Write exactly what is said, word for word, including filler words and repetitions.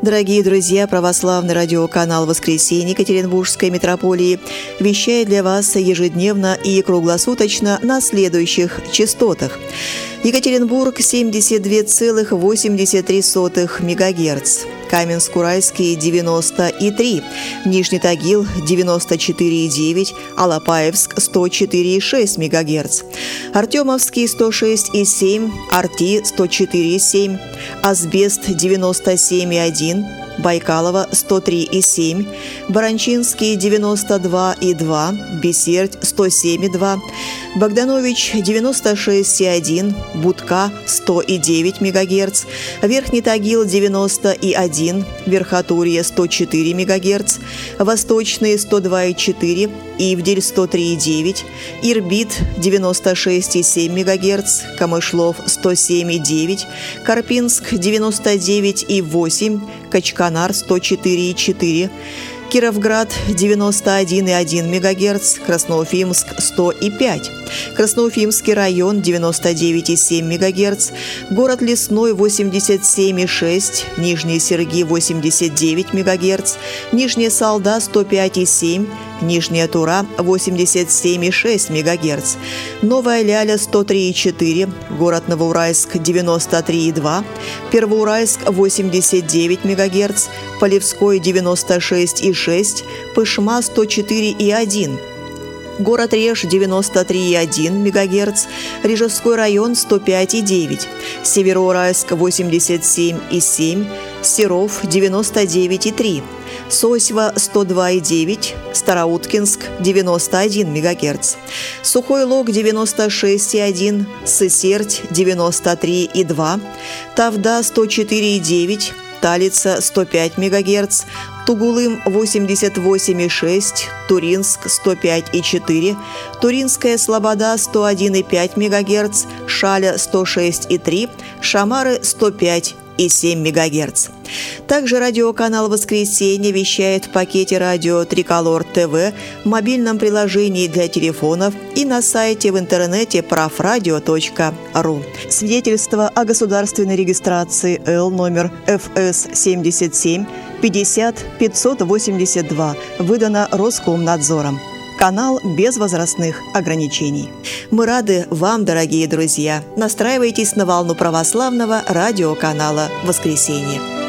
Дорогие друзья, православный радиоканал «Воскресенье» Екатеринбургской митрополии вещает для вас ежедневно и круглосуточно на следующих частотах. Екатеринбург семьдесят два целых восемьдесят три сотых мегагерц, Каменск-Уральский девяносто и три, Нижний Тагил девяносто четыре и девять, Алапаевск сто четыре и шесть мегагерц, Артемовский сто шесть и семь, Арти сто четыре и семь, Асбест девяносто семь и один, Байкалово сто три и семь, Баранчинский девяносто два и два, Бесерть сто семь и два, Богданович девяносто шесть и один, Будка сто и девять мегагерц, Верхний Тагил девяносто и один, Верхотурье сто четыре мегагерц, Восточный сто два и четыре, Ивдель сто три и девять, Ирбит девяносто шесть и семь мегагерц, Камышлов сто семь и девять, Карпинск девяносто девять и восемь, Качканар сто четыре и четыре, Кировград девяносто один и один мегагерц, Красноуфимск сто и пять, Красноуфимский район девяносто девять и семь мегагерц, город Лесной восемьдесят семь и шесть, Нижний Серги восемьдесят девять мегагерц, Нижняя Салда сто пять и семь, Нижняя Тура восемьдесят семь и шесть мегагерц, Новая Ляля сто три и четыре, город Новоуральск девяносто три и два, Первоуральск восемьдесят девять мегагерц, Полевской девяносто шесть и шесть, Пышма сто четыре и один, город Реж девяносто три и один мегагерц, Рижевской район сто пять и девять, Североуральск восемьдесят семь и семь, Серов девяносто девять и три, Сосьва сто два и девять, Староуткинск девяносто один мегагерц, Сухой Лог девяносто шесть и один, Сысерть девяносто три и два, Тавда сто четыре и девять, Талица сто пять мегагерц, Тугулым восемьдесят восемь и шесть, Туринск сто пять и четыре, Туринская Слобода сто один и пять мегагерц, Шаля сто шесть и три, Шамары сто пять и семь мегагерц. Также радиоканал «Воскресенье» вещает в пакете радио «Триколор ТВ», в мобильном приложении для телефонов и на сайте в интернете праврадио точка ру. Свидетельство о государственной регистрации Л номер эф эс семьдесят семь пятьдесят пятьсот восемьдесят два выдано Роскомнадзором. Канал без возрастных ограничений. Мы рады вам, дорогие друзья. Настраивайтесь на волну православного радиоканала «Воскресенье».